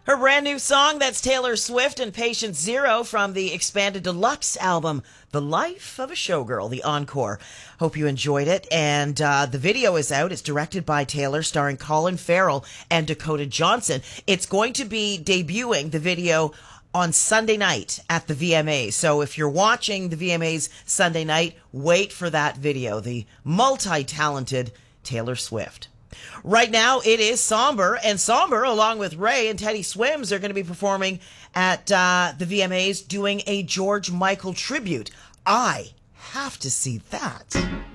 Her brand new song, that's Taylor Swift and Patient Zero from the expanded deluxe album, The Life of a Showgirl, the encore. Hope you enjoyed it. And the video is out. It's directed by Taylor, starring Colin Farrell and Dakota Johnson. It's going to be debuting the video on Sunday night at the VMAs. So if you're watching the VMAs Sunday night, wait for that video. The multi-talented Taylor Swift. Right now, it is Somber, and Somber, along with Ray and Teddy Swims, are going to be performing at the VMAs doing a George Michael tribute. I have to see that.